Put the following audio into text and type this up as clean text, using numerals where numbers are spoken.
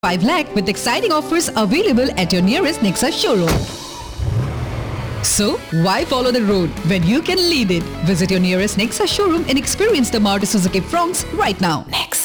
5 lakh with exciting offers available at your nearest Nexa showroom. So, why follow the road when you can lead it? Visit your nearest Nexa showroom and experience the Maruti Suzuki Fronx right now. Next.